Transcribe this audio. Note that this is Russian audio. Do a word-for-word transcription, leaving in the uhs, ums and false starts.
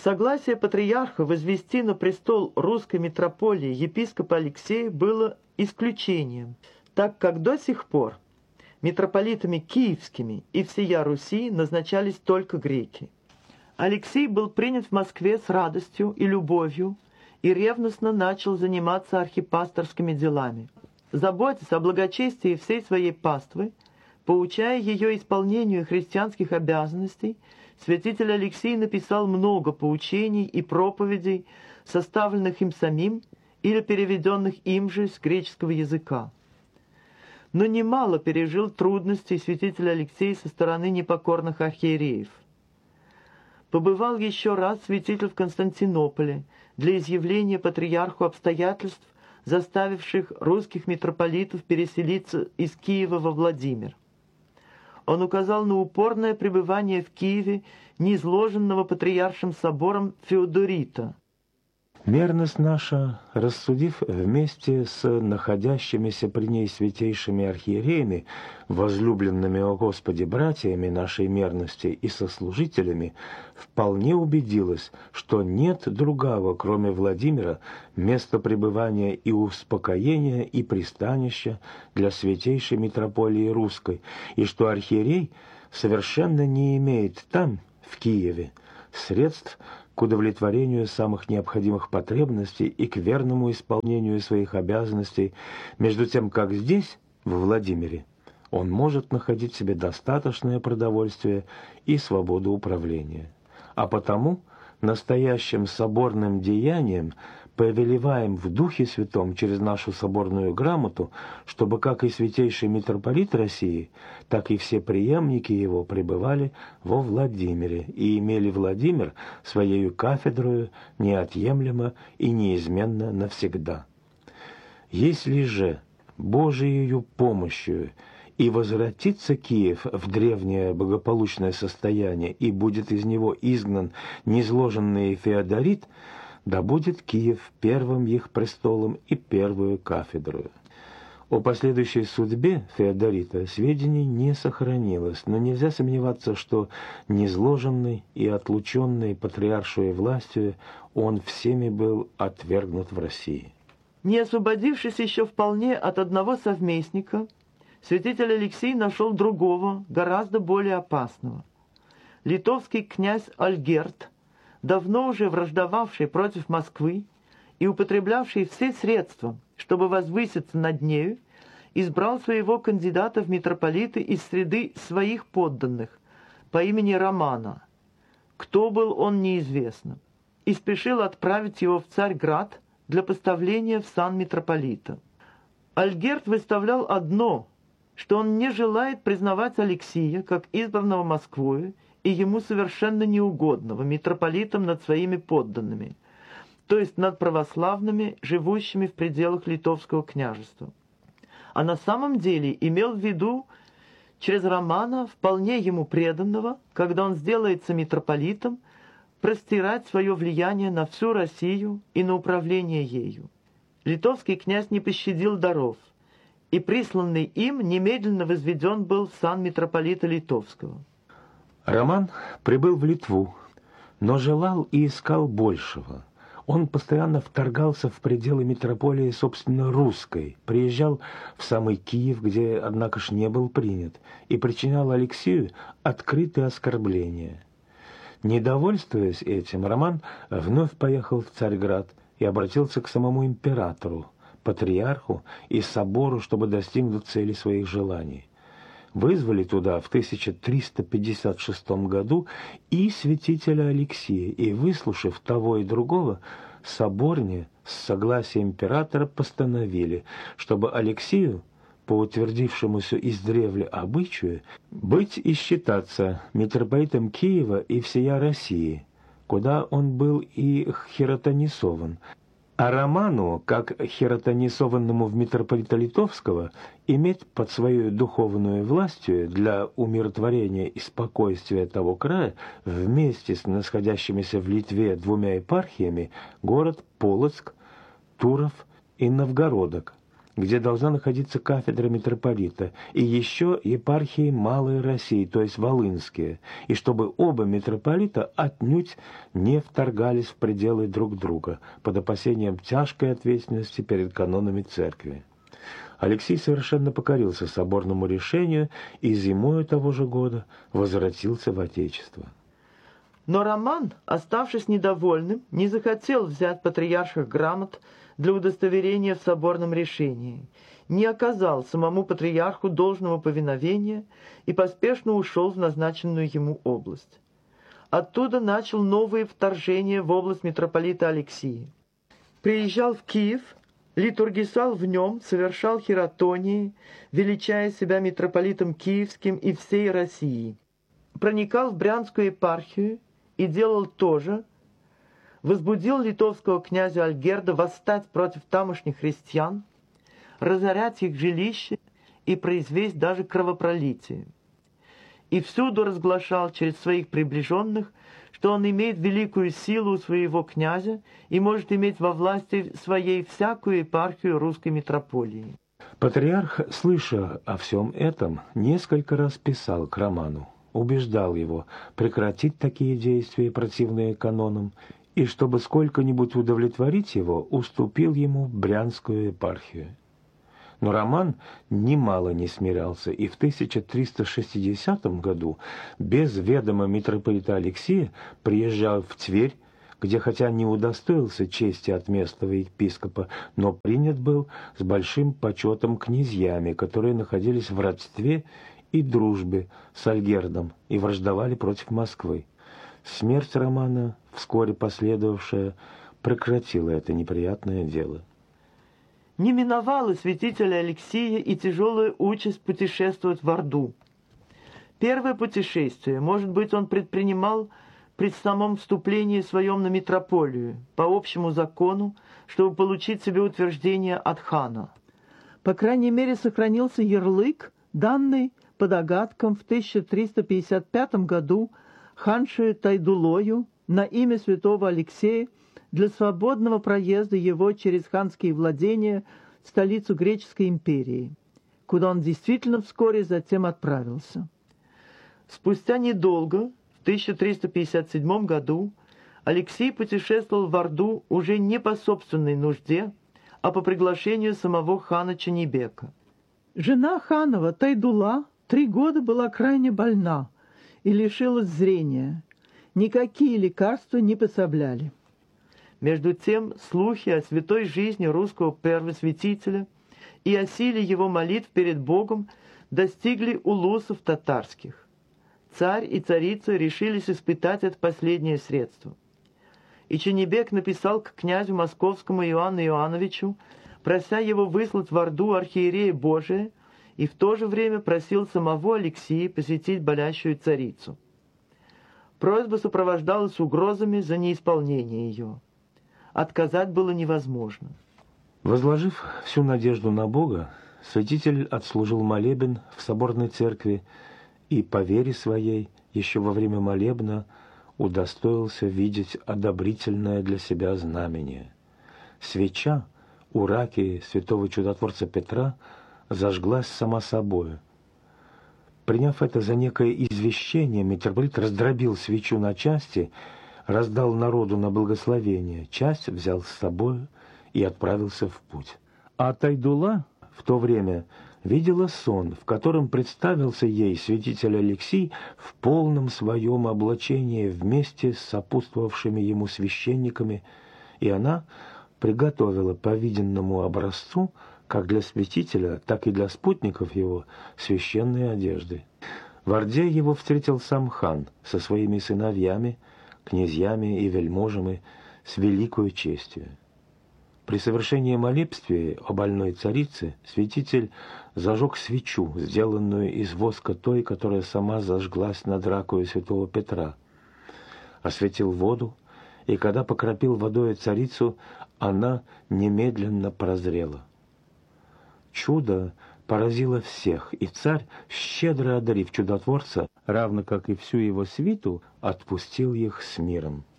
Согласие патриарха возвести на престол русской митрополии епископа Алексея было исключением, так как до сих пор митрополитами киевскими и всея Руси назначались только греки. Алексей был принят в Москве с радостью и любовью и ревностно начал заниматься архипасторскими делами. Заботясь о благочестии всей своей паствы, поучая ее исполнению христианских обязанностей, святитель Алексей написал много поучений и проповедей, составленных им самим или переведенных им же с греческого языка. Но немало пережил трудностей святитель Алексей со стороны непокорных архиереев. Побывал еще раз святитель в Константинополе для изъявления патриарху обстоятельств, заставивших русских митрополитов переселиться из Киева во Владимир. Он указал на упорное пребывание в Киеве неизложенного патриаршим собором Феодорита. Мерность наша, рассудив вместе с находящимися при ней святейшими архиереями, возлюбленными о Господе братьями нашей мерности и сослужителями, вполне убедилась, что нет другого, кроме Владимира, места пребывания и успокоения и пристанища для святейшей митрополии русской, и что архиерей совершенно не имеет там, в Киеве, средств к удовлетворению самых необходимых потребностей и к верному исполнению своих обязанностей, между тем, как здесь, в Владимире, он может находить себе достаточное продовольствие и свободу управления. А потому настоящим соборным деянием повелеваем в Духе Святом через нашу соборную грамоту, чтобы как и святейший митрополит России, так и все преемники его пребывали во Владимире и имели Владимир своею кафедрою неотъемлемо и неизменно навсегда. Если же Божиею помощью и возвратится Киев в древнее благополучное состояние и будет из него изгнан низложенный Феодорит, да будет Киев первым их престолом и первую кафедрою. О последующей судьбе Феодорита сведений не сохранилось, но нельзя сомневаться, что низложенный и отлученный патриаршей властью он всеми был отвергнут в России. Не освободившись еще вполне от одного совместника, святитель Алексей нашел другого, гораздо более опасного. Литовский князь Альгерт, давно уже враждовавший против Москвы и употреблявший все средства, чтобы возвыситься над нею, избрал своего кандидата в митрополиты из среды своих подданных по имени Романа. Кто был он, неизвестно, и спешил отправить его в Царьград для поставления в сан митрополита. Альгерт выставлял одно, что он не желает признавать Алексия как избранного Москвою и ему совершенно неугодного митрополитом над своими подданными, то есть над православными, живущими в пределах Литовского княжества. А на самом деле имел в виду через Романа, вполне ему преданного, когда он сделается митрополитом, простирать свое влияние на всю Россию и на управление ею. Литовский князь не пощадил даров, и присланный им немедленно возведен был в сан митрополита Литовского. Роман прибыл в Литву, но желал и искал большего. Он постоянно вторгался в пределы митрополии, собственно, русской, приезжал в самый Киев, где, однако ж, не был принят, и причинял Алексею открытые оскорбления. Недовольствуясь этим, Роман вновь поехал в Царьград и обратился к самому императору, патриарху и собору, чтобы достигнуть цели своих желаний. Вызвали туда в тысяча триста пятьдесят шестом году и святителя Алексия, и, выслушав того и другого, соборне с согласия императора постановили, чтобы Алексию, по утвердившемуся издревле обычаю, быть и считаться митрополитом Киева и всея России, куда он был и хиротонисован, а Роману, как хиротонисованному в митрополита Литовского, иметь под свою духовную властью для умиротворения и спокойствия того края вместе с находящимися в Литве двумя епархиями город Полоцк, Туров и Новгородок, где должна находиться кафедра митрополита, и еще епархии Малой России, то есть Волынские, и чтобы оба митрополита отнюдь не вторгались в пределы друг друга под опасением тяжкой ответственности перед канонами церкви. Алексий совершенно покорился соборному решению и зимою того же года возвратился в Отечество. Но Роман, оставшись недовольным, не захотел взять патриарших грамот для удостоверения в соборном решении, не оказал самому патриарху должного повиновения и поспешно ушел в назначенную ему область. Оттуда начал новые вторжения в область митрополита Алексия. Приезжал в Киев, литургисал в нем, совершал хиротонии, величая себя митрополитом Киевским и всей России. Проникал в Брянскую епархию и делал то же, возбудил литовского князя Альгерда восстать против тамошних христиан, разорять их жилища и произвести даже кровопролитие. И всюду разглашал через своих приближенных, что он имеет великую силу у своего князя и может иметь во власти своей всякую епархию русской митрополии. Патриарх, слыша о всем этом, несколько раз писал к Роману, убеждал его прекратить такие действия, противные канонам, и, чтобы сколько-нибудь удовлетворить его, уступил ему Брянскую епархию. Но Роман немало не смирялся, и в тысяча триста шестидесятом году без ведома митрополита Алексия приезжал в Тверь, где хотя не удостоился чести от местного епископа, но принят был с большим почетом князьями, которые находились в родстве и дружбе с Альгердом и враждовали против Москвы. Смерть Романа, вскоре последовавшая, прекратила это неприятное дело. Не миновала святителя Алексия и тяжелая участь путешествовать в Орду. Первое путешествие, может быть, он предпринимал при самом вступлении своем на митрополию, по общему закону, чтобы получить себе утверждение от хана. По крайней мере, сохранился ярлык, данный по догадкам в тысяча триста пятьдесят пятом году ханшею Тайдулою на имя святого Алексея для свободного проезда его через ханские владения в столицу Греческой империи, куда он действительно вскоре затем отправился. Спустя недолго, в тысяча триста пятьдесят седьмом году, Алексей путешествовал в Орду уже не по собственной нужде, а по приглашению самого хана Ченебека. Жена ханова Тайдула три года была крайне больна и лишилась зрения. Никакие лекарства не пособляли. Между тем, слухи о святой жизни русского первосвятителя и о силе его молитв перед Богом достигли улусов татарских. Царь и царица решились испытать это последнее средство. И Ченебек написал к князю московскому Иоанну Иоанновичу, прося его выслать в Орду архиерея Божия, и в то же время просил самого Алексия посетить болящую царицу. Просьба сопровождалась угрозами за неисполнение ее. Отказать было невозможно. Возложив всю надежду на Бога, святитель отслужил молебен в соборной церкви и, по вере своей, еще во время молебна удостоился видеть одобрительное для себя знамение. Свеча у раки святого чудотворца Петра зажглась сама собою. Приняв это за некое извещение, митрополит раздробил свечу на части, раздал народу на благословение, часть взял с собой и отправился в путь. А Тайдула в то время видела сон, в котором представился ей святитель Алексий в полном своем облачении вместе с сопутствовавшими ему священниками, и она приготовила по виденному образцу как для святителя, так и для спутников его священные одежды. В Орде его встретил сам хан со своими сыновьями, князьями и вельможами с великою честью. При совершении молебствия о больной царице святитель зажег свечу, сделанную из воска той, которая сама зажглась над ракою святого Петра, осветил воду, и когда покропил водой царицу, она немедленно прозрела. Чудо поразило всех, и царь, щедро одарив чудотворца, равно как и всю его свиту, отпустил их с миром.